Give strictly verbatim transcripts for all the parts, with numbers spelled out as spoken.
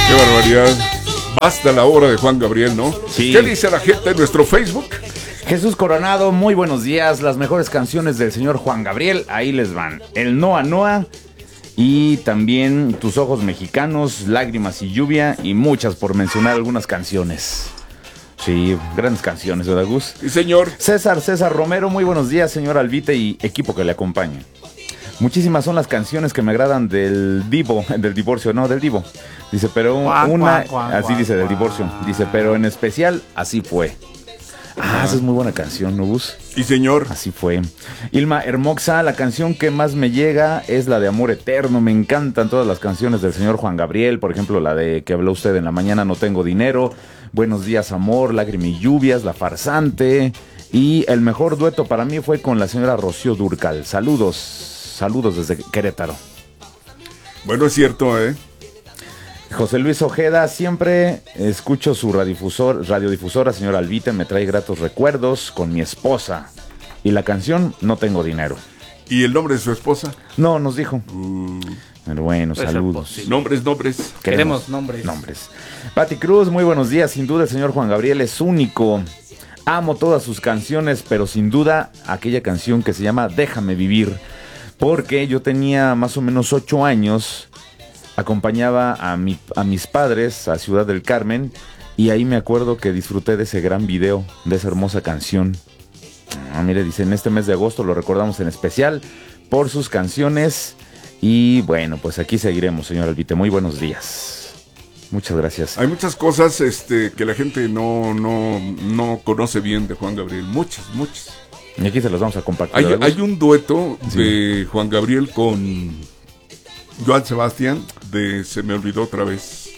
Qué barbaridad. Basta la hora de Juan Gabriel, ¿no? Sí. ¿Qué dice la gente en nuestro Facebook? Jesús Coronado, muy buenos días. Las mejores canciones del señor Juan Gabriel, ahí les van. El Noa Noa y también Tus Ojos Mexicanos, Lágrimas y Lluvia y muchas por mencionar algunas canciones. Sí, grandes canciones, ¿verdad, Gus? Sí, señor. César, César Romero, muy buenos días, señor Albite y equipo que le acompaña. Muchísimas son las canciones que me agradan del Divo, del divorcio, no, del Divo. Dice, pero Cuac, una, cuac, cuac, así dice, del cuac. divorcio. Dice, pero en especial, así fue. Ah, esa es muy buena canción, ¿no, Gus? Sí, señor. Así fue. Ilma Hermoxa, la canción que más me llega es la de Amor Eterno. Me encantan todas las canciones del señor Juan Gabriel. Por ejemplo, la de que habló usted en la mañana, No Tengo Dinero. Buenos Días, Amor, Lágrimas y Lluvias, La Farsante. Y el mejor dueto para mí fue con la señora Rocío Dúrcal. Saludos, saludos desde Querétaro. Bueno, es cierto, ¿eh? José Luis Ojeda, siempre escucho su radiodifusor, radiodifusora, señor Albite, me trae gratos recuerdos con mi esposa. Y la canción, No Tengo Dinero. ¿Y el nombre de su esposa? No, nos dijo. Uh, Pero bueno, Puede ser saludos. posible. nombres, nombres. Queremos nombres. Nombres. Pati Cruz, muy buenos días. Sin duda el señor Juan Gabriel es único. Amo todas sus canciones, pero sin duda aquella canción que se llama Déjame Vivir. Porque yo tenía más o menos ocho años... Acompañaba a, mi, a mis padres a Ciudad del Carmen y ahí me acuerdo que disfruté de ese gran video, de esa hermosa canción. Ah, mire, dice, en este mes de agosto lo recordamos en especial por sus canciones y bueno, pues aquí seguiremos, señor Albite. Muy buenos días. Muchas gracias. Hay muchas cosas este, que la gente no, no, no conoce bien de Juan Gabriel. Muchas, muchas. Y aquí se los vamos a compartir. Hay, ¿verdad? hay un dueto Sí. de Juan Gabriel con Joan Sebastián de Se me olvidó otra vez.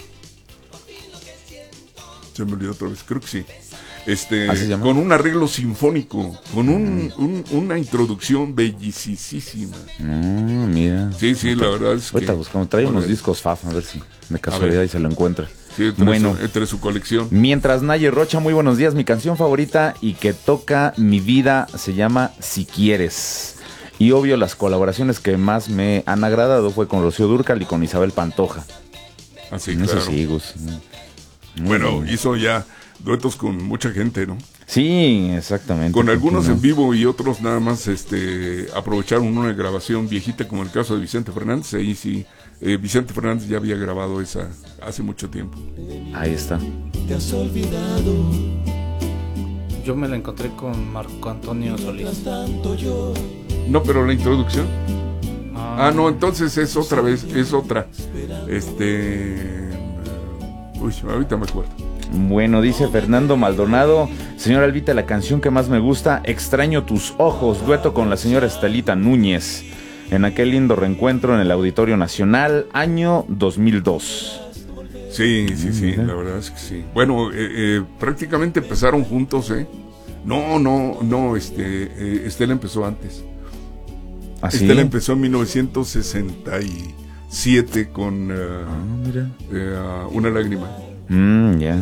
Se me olvidó otra vez, creo que sí. Este, ¿Así se llama? con un arreglo sinfónico, con un, un- una introducción bellicísima. Mm, mira. Sí, sí, la verdad es que... Ahorita buscamos, trae unos Joder. discos Faf, a ver si de casualidad y se lo encuentra. Sí, entre, Bueno. su, entre su colección. Mientras Naye Rocha, muy buenos días. Mi canción favorita y que toca mi vida se llama Si Quieres. Y obvio, las colaboraciones que más me han agradado fue con Rocío Dúrcal y con Isabel Pantoja. Así, Eso claro. sí, Gus. Muy Bueno, bien. hizo ya duetos con mucha gente, ¿no? Sí, exactamente. Con algunos no? en vivo y otros nada más este, aprovecharon una grabación viejita, como el caso de Vicente Fernández. Ahí sí, eh, Vicente Fernández ya había grabado esa hace mucho tiempo. Ahí está. Te has olvidado, Yo me la encontré con Marco Antonio Solís. tanto yo. No, pero la introducción. Ah, no, entonces es otra vez, es otra. Este. Uy, ahorita me acuerdo. Bueno, dice Fernando Maldonado, señor Albita, la canción que más me gusta, Extraño tus ojos, dueto con la señora Estelita Núñez, en aquel lindo reencuentro en el Auditorio Nacional, año dos mil dos. Sí, sí, sí, Mira. la verdad es que sí. Bueno, eh, eh, prácticamente empezaron juntos, ¿eh? No, no, no, este, eh, Estela empezó antes. ¿Así? Estela empezó en mil novecientos sesenta y siete con uh, Ah, mira. eh, Una lágrima. Mm, ya.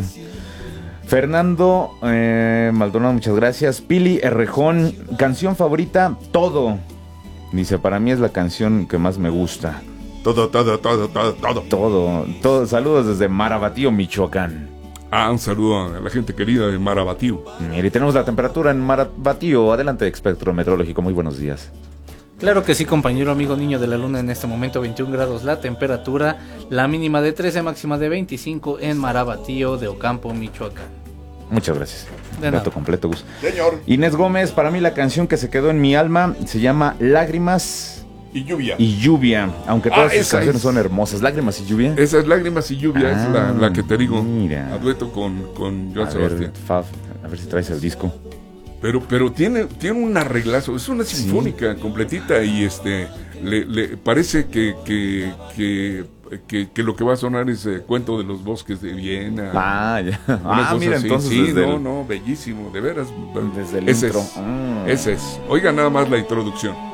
Fernando eh, Maldonado, muchas gracias. Pili Errejón, canción favorita, Todo. Dice, para mí es la canción que más me gusta. Todo, todo, todo, todo, todo. Todo, todo. Saludos desde Marabatío, Michoacán. Ah, un saludo a la gente querida de Marabatío. Mire, y tenemos la temperatura en Marabatío. Adelante, espectro meteorológico. Muy buenos días. Claro que sí, compañero, amigo, niño de la luna. En este momento veintiún grados la temperatura, la mínima de trece, máxima de veinticinco en Marabatío de Ocampo, Michoacán. Muchas gracias. De nada. Dato completo, Gus. Señor. Inés Gómez, para mí la canción que se quedó en mi alma se llama Lágrimas Y lluvia. y Lluvia. Aunque todas Ah, sus esa canciones es. son hermosas. Lágrimas y Lluvia. Esas lágrimas y lluvia Ah, es la, la que te digo. mira. A dueto con, con Joan A Sebastián. ver, Faf, a ver si traes el disco. Pero, pero tiene, tiene un arreglazo, es una sinfónica completita y este le, le parece que, que, que, que, que lo que va a sonar es eh, Cuento de los Bosques de Viena. Ah, ya. una Ah, cosa mira, así. entonces sí, desde no, el- no, bellísimo, de veras. desde el ese intro. es, Ah. ese es. Oiga nada más la introducción.